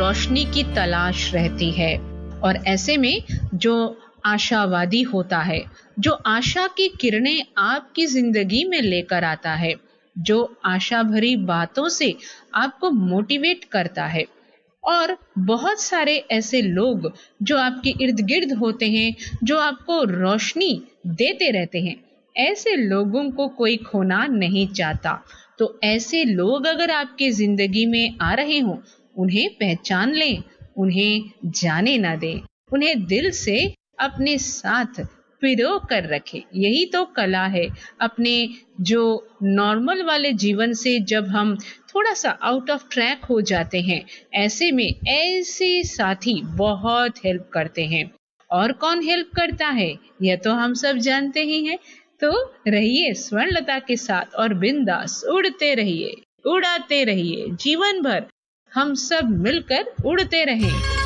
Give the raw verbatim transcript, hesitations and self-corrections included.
रोशनी की तलाश रहती है। और ऐसे में जो आशावादी होता है, जो आशा की किरणें आपकी जिंदगी में लेकर आता है, जो आशा भरी बातों से आपको मोटिवेट करता है, और बहुत सारे ऐसे लोग जो आपके इर्द गिर्द होते हैं, जो आपको रोशनी देते रहते हैं, ऐसे लोगों को कोई खोना नहीं चाहता। तो ऐसे लोग अगर आपकी जिंदगी में आ रहे हों, उन्हें पहचान लें, उन्हें जाने ना दें, उन्हें दिल से अपने साथ पिरो कर रखें। यही तो कला है। अपने जो नॉर्मल वाले जीवन से जब हम थोड़ा सा आउट ऑफ ट्रैक हो जाते हैं, ऐसे में ऐसे साथी बहुत हेल्प करते हैं। और कौन हेल्प करता है यह तो हम सब जानते ही हैं। तो रहिए स्वर्णलता के साथ और बिंदास उड़ते रहिए, उड़ाते रहिए, जीवन भर हम सब मिलकर उड़ते रहें।